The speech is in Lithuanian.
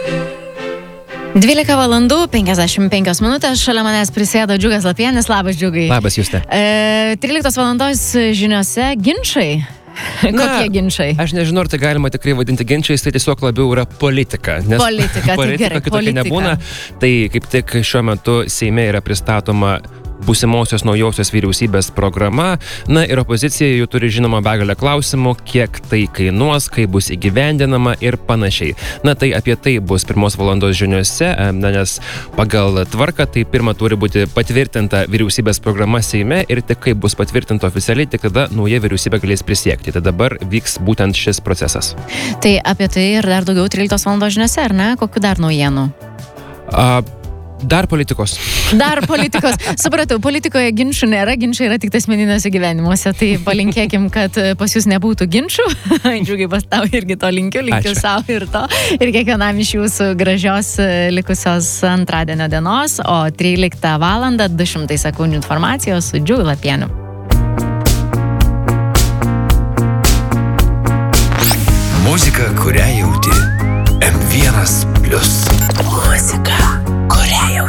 12 valandų, 55 minutės, šalia manęs prisėdo Džiugas Lapienis. Labas, Džiugai. Labas, Juste. 13 valandos žiniose ginčai. Kokie ginčai? Aš nežinau, ar tai galima tikrai vadinti ginčiais, tai tiesiog labiau yra politika. Nes politika, tai gerai, kitokia nebūna. Tai kaip tik šiuo metu Seime yra pristatoma būsimosios naujosios vyriausybės programa. Na ir opozicija jau turi žinoma begalę klausimų, kiek tai kainuos, kaip bus įgyvendinama ir panašiai. Na tai apie tai bus 1 valandos žiniose, nes pagal tvarką tai pirma turi būti patvirtinta vyriausybės programa Seime ir tik kaip bus patvirtinta oficialiai, tik tada nauja vyriausybė galės prisiekti. Tai dabar vyks būtent šis procesas. Tai apie tai ir dar daugiau 13 valandos žiniose, ar ne? Kokių dar naujienų? Dar politikos. Dar politikos. Supratau, politikoje ginčių nėra, ginčiai yra tik asmeniniuose gyvenimuose, tai palinkėkim, kad pas jūs nebūtų ginčių. Džiugai, pas tau irgi to linkiu savo ir to. Ir kiekvienam iš jūsų gražios likusios antradienio dienos, o 13 valandą 200 sekundžių informacijos su Džiugu Lapieniu.